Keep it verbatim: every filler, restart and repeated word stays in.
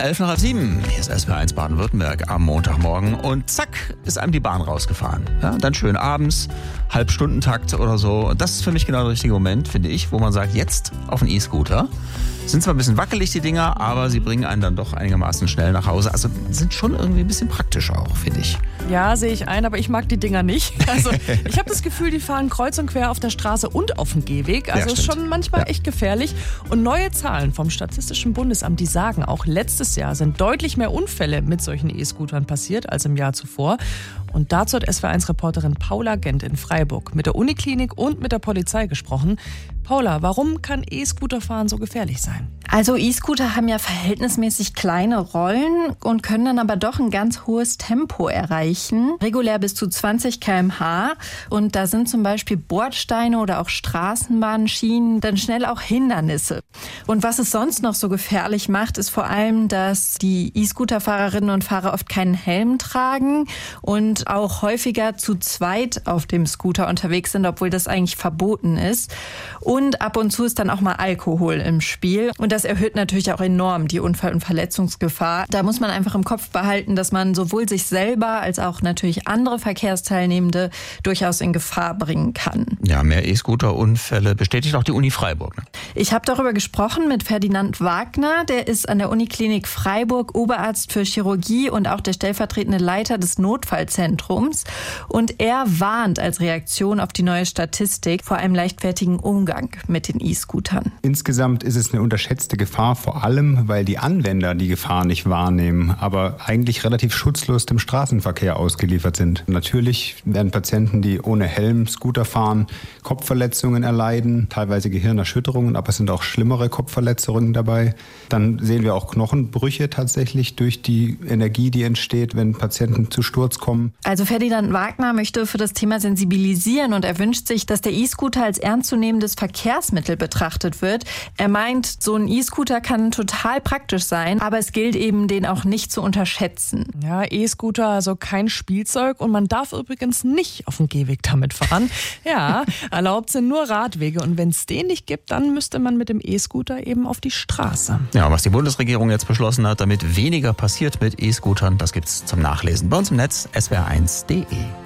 elf nach halb sieben. Hier ist S W R eins Baden-Württemberg am Montagmorgen und zack, ist einem die Bahn rausgefahren. Ja, dann schön abends, Halbstundentakt oder so. Und das ist für mich genau der richtige Moment, finde ich, wo man sagt, jetzt auf den E-Scooter. Sind zwar ein bisschen wackelig, die Dinger, aber sie bringen einen dann doch einigermaßen schnell nach Hause. Also sind schon irgendwie ein bisschen praktisch auch, finde ich. Ja, sehe ich ein, aber ich mag die Dinger nicht. Also ich habe das Gefühl, die fahren kreuz und quer auf der Straße und auf dem Gehweg. Also Ja, ist stimmt. schon manchmal Ja. echt gefährlich. Und neue Zahlen vom Statistischen Bundesamt, die sagen, auch letztes Jahr sind deutlich mehr Unfälle mit solchen E-Scootern passiert als im Jahr zuvor. Und dazu hat S W R eins Reporterin Paula Gent in Freiburg mit der Uniklinik und mit der Polizei gesprochen. Paula, warum kann E-Scooterfahren so gefährlich sein? Also E-Scooter haben ja verhältnismäßig kleine Rollen und können dann aber doch ein ganz hohes Tempo erreichen. Regulär bis zu zwanzig Kilometer pro Stunde. Und da sind zum Beispiel Bordsteine oder auch Straßenbahnschienen dann schnell auch Hindernisse. Und was es sonst noch so gefährlich macht, ist vor allem, dass die E-Scooter-Fahrerinnen und Fahrer oft keinen Helm tragen und auch häufiger zu zweit auf dem Scooter unterwegs sind, obwohl das eigentlich verboten ist. Und ab und zu ist dann auch mal Alkohol im Spiel. Und das erhöht natürlich auch enorm die Unfall- und Verletzungsgefahr. Da muss man einfach im Kopf behalten, dass man sowohl sich selber als auch natürlich andere Verkehrsteilnehmende durchaus in Gefahr bringen kann. Ja, mehr E-Scooter-Unfälle bestätigt auch die Uni Freiburg. Ne? Ich habe darüber gesprochen mit Ferdinand Wagner. Der ist an der Uniklinik Freiburg Oberarzt für Chirurgie und auch der stellvertretende Leiter des Notfallzentrums. Und er warnt als Reaktion auf die neue Statistik vor einem leichtfertigen Umgang mit den E-Scootern. Insgesamt ist es eine unterschätzte Gefahr, vor allem, weil die Anwender die Gefahr nicht wahrnehmen, aber eigentlich relativ schutzlos dem Straßenverkehr ausgeliefert sind. Natürlich werden Patienten, die ohne Helm Scooter fahren, Kopfverletzungen erleiden, teilweise Gehirnerschütterungen, aber es sind auch schlimmere Kopfverletzungen dabei. Dann sehen wir auch Knochenbrüche tatsächlich durch die Energie, die entsteht, wenn Patienten zu Sturz kommen. Also Ferdinand Wagner möchte für das Thema sensibilisieren und er wünscht sich, dass der E-Scooter als ernstzunehmendes Verkehrsmittel betrachtet wird. Er meint, so ein E-Scooter kann total praktisch sein, aber es gilt eben, den auch nicht zu unterschätzen. Ja, E-Scooter, also kein Spielzeug und man darf übrigens nicht auf dem Gehweg damit fahren. Ja, erlaubt sind nur Radwege und wenn es den nicht gibt, dann müsste man mit dem E-Scooter eben auf die Straße. Ja, was die Bundesregierung jetzt beschlossen hat, damit weniger passiert mit E-Scootern, das gibt's zum Nachlesen bei uns im Netz S W R eins punkt de.